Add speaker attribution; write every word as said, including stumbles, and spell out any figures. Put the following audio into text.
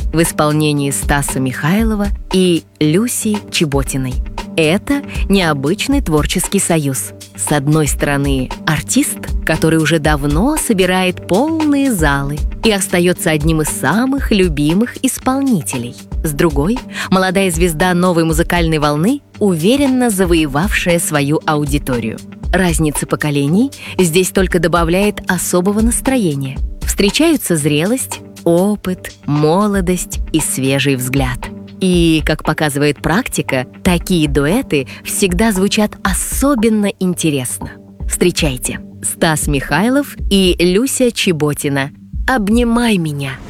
Speaker 1: в исполнении Стаса Михайлова и Люси Чеботиной. Это необычный творческий союз. С одной стороны, артист, который уже давно собирает полные залы и остается одним из самых любимых исполнителей. С другой, молодая звезда новой музыкальной волны, уверенно завоевавшая свою аудиторию. Разница поколений здесь только добавляет особого настроения. Встречаются зрелость, опыт, молодость и свежий взгляд. И, как показывает практика, такие дуэты всегда звучат особенно интересно. Встречайте, Стас Михайлов и Люся Чеботина. «Обнимай меня».